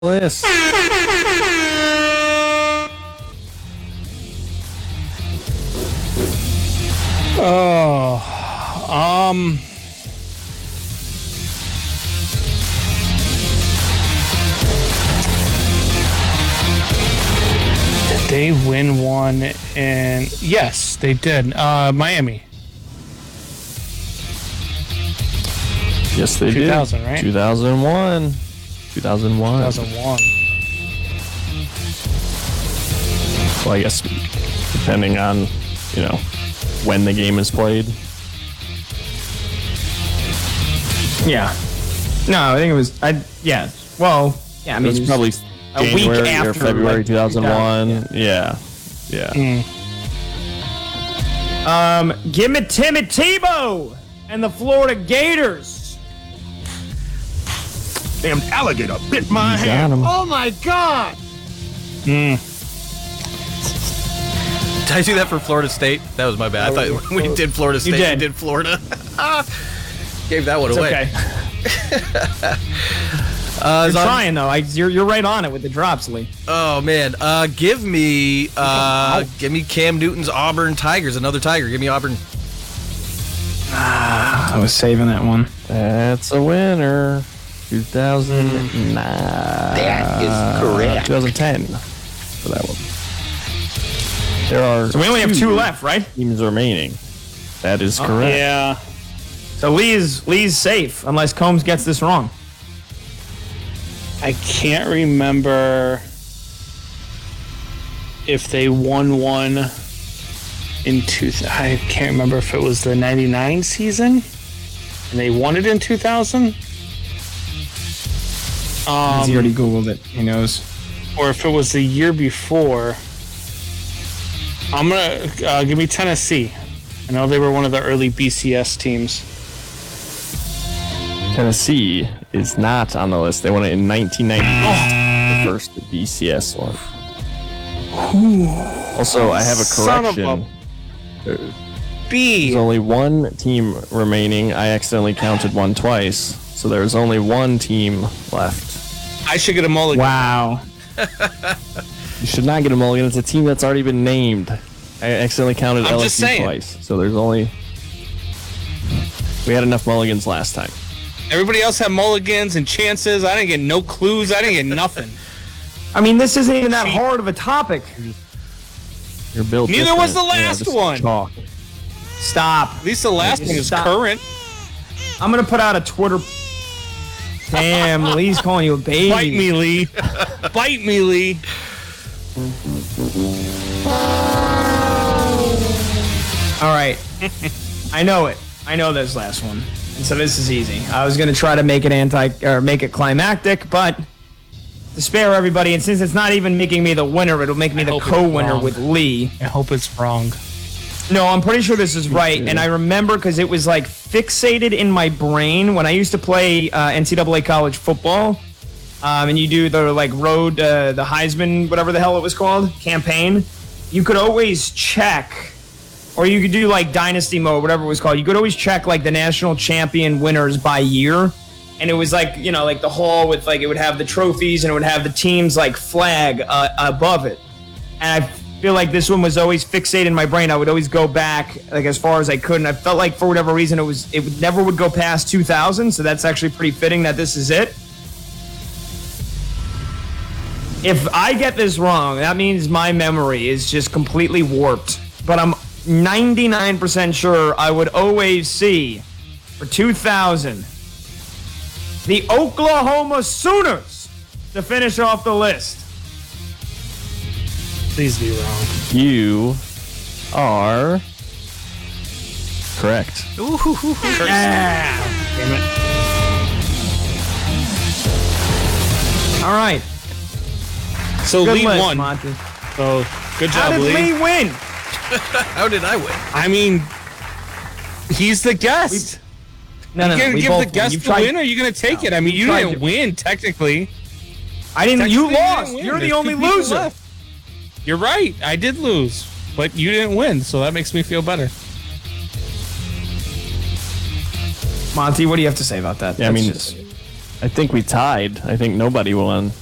List. Did they win one? And yes, they did. Miami. Yes, they 2000, did. right? 2001. 2001. 2001. Well, I guess depending on, when the game is played. Yeah. No, I think it was. Well, yeah. I mean, It was it was probably a week January after or February like, 2001. 2000, Yeah. Give me Timmy Tebow and the Florida Gators. Damn alligator bit my Got hand. him. Oh my God! Did I do that for Florida State? That was my bad. I thought we did Florida State. did. We did Florida. Gave that one It's away. Okay. You're trying though. You're right on it with the drops, Lee. Oh man. Give me Cam Newton's Auburn Tigers. Another Tiger. Give me Auburn. I was saving that one. That's a winner. 2009. That is correct. 2010 for that one. There are So we only have two left, right? teams remaining. That is correct. Yeah. So Lee's safe unless Combs gets this wrong. I can't remember if they won one in I can't remember if it was the 99 season and they won it in 2000. He already Googled it. He knows. Or if it was the year before. I'm going to give me Tennessee. I know they were one of the early BCS teams. Tennessee is not on the list. They won it in 1990. The first BCS one. Also, I have a Son of correction. B. There's only one team remaining. I accidentally counted one twice. So there's only one team left. I should get a mulligan. Wow. You should not get a mulligan. It's a team that's already been named. I accidentally counted I'm just LSU saying. twice. So there's only... We had enough mulligans last time. Everybody else had mulligans and chances. I didn't get no clues. I didn't get nothing. I mean, this isn't even that hard of a topic. You're built Neither was different. the last this is one. Chalk. Stop. At least the last one is Stop. current. I'm gonna put out a Twitter. Damn, Lee's calling you a baby. Bite me, Lee. Bite me, Lee. All right. I know it. I know this last one. And so this is easy. I was gonna try to make it make it climactic, but to spare everybody, and since it's not even making me the winner, it'll make me the hope it's co-winner wrong. with Lee. I hope it's wrong. No, I'm pretty sure this is right, and I remember because it was like fixated in my brain when I used to play NCAA college football, and you do the like road, the Heisman, whatever the hell it was called, campaign. You could always check, or you could do like dynasty mode, whatever it was called. You could always check like the national champion winners by year, and it was like like the hall with like it would have the trophies and it would have the team's like flag above it, and I feel like this one was always fixated in my brain. I would always go back like as far as I could, and I felt like for whatever reason it never would go past 2000. So that's actually pretty fitting that this is it. If I get this wrong, that means my memory is just completely warped. But I'm 99% sure I would always see for 2000 the Oklahoma Sooners to finish off the list. Please be wrong. You are correct. Damn it. All right. So Good Lee list, won. Monty. So good How job, did Lee. Lee win? How did I win? I mean, he's the guest. No, You're gonna we give both the won. guest You the tried- win, or are you gonna take it? I mean, you tried didn't to- win technically. I didn't. You Technically, lost. didn't win. You're the There's only two people loser. left. You're right. I did lose, but you didn't win, so that makes me feel better. Monty, what do you have to say about that? Yeah, I That's mean, just- I think we tied. I think nobody won.